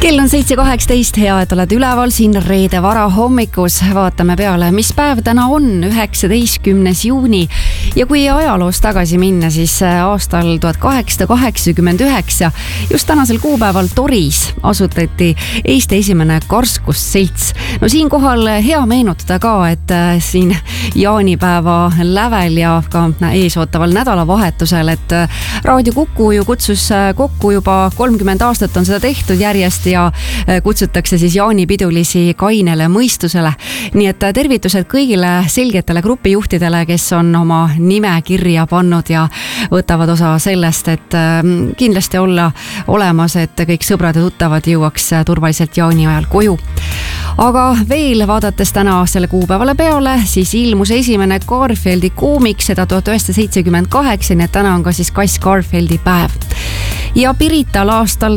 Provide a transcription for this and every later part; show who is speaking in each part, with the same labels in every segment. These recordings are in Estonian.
Speaker 1: Kell on 7.18, hea, et oled üleval siin reede varahommikus. Vaatame peale, mis päev täna on, 19. juuni. Ja kui ajaloos tagasi minna, siis aastal 1889, just tänasel kuupäeval Toris asutati Eesti esimene karskusselts. No siinkohal hea meenutada ka, et siin jaanipäeva lävel ja ka eesootaval nädalavahetusel, et Raadio Kuku ju kutsus kokku juba 30 aastat on seda tehtud järjest ja kutsutakse siis jaanipidulisi kainele mõistusele. Nii et tervitused kõigile selgetele grupijuhtidele, kes on oma nime kirja pannud ja võtavad osa sellest, et kindlasti olla olemas, et kõik sõbrad ja tuttavad jõuaks turvaliselt jaani ajal koju. Aga veel vaadates täna selle kuupäevale peale, siis ilmus esimene Garfieldi koomik, seda 1978, nii et täna on ka siis Kass Garfieldi päev. Ja Pirital aastal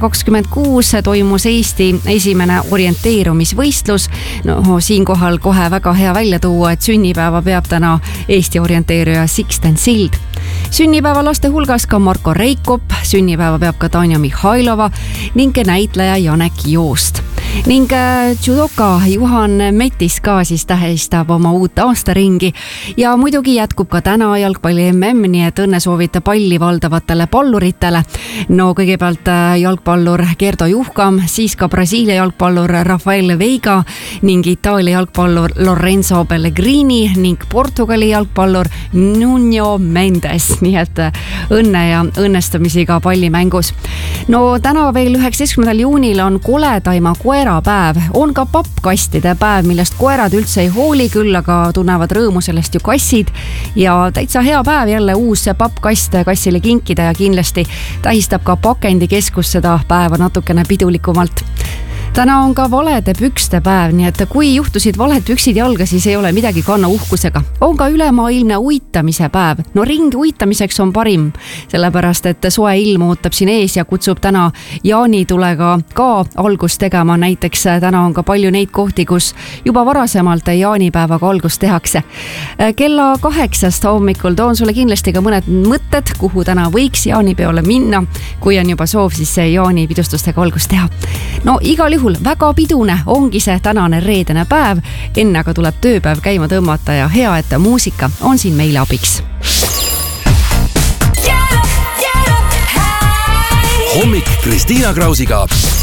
Speaker 1: 1926 toimus Eesti esimene orienteerumisvõistlus. No siinkohal kohe väga hea välja tuua, et sünnipäeva peab täna Eesti orienteeruja Sixten Sild. Sünnipäeva laste hulgas ka Marko Reikop, sünnipäeva peab ka Tanja Mihhailova ning näitleja Janek Joost. Ning judoka Juhan Metis ka siis tähistab oma uut aastaringi ja muidugi jätkub ka täna jalgpalli MM, nii et õnne soovita palli valdavatele palluritele. No kõigepealt jalgpallur Gerdo Juhkam, siis ka Brasiilia jalgpallur Rafael Veiga ning Itaalia jalgpallur Lorenzo Pellegrini ning Portugali jalgpallur Nuno Mendes, nii et õnne ja õnnestumisi ka pallimängus. No täna veel 19. juunil on koledaima koerapäev, on ka pappkastide päev, millest koerad üldse ei hooli, küll aga tunnevad rõõmu sellest ju kassid ja täitsa hea päev jälle uus pappkast kassile kinkida ja kindlasti tähistab ka pakendikeskus seda päeva natukene pidulikumalt. Täna on ka valede pükste päev, nii et kui juhtusid valed püksid jalga, siis ei ole midagi kanna uhkusega. On ka ülemaailmne uitamise päev. No ring uitamiseks on parim, sellepärast et soe ilm ootab siin ees ja kutsub täna jaanitulega ka algust tegema. Näiteks täna on ka palju neid kohti, kus juba varasemalt jaanipäevaga algust tehakse. Kella 8 hommikul toon sulle kindlasti ka mõned mõtted, kuhu täna võiks jaanipeole minna. Kui on juba soov, siis jaanipidustustega algust teha. No igal juhul väga pidune ongi see tänane reedene päev, enne aga tuleb tööpäev käima tõmmata ja hea, et muusika on siin meile abiks.
Speaker 2: Hommik Kristiina Krausiga.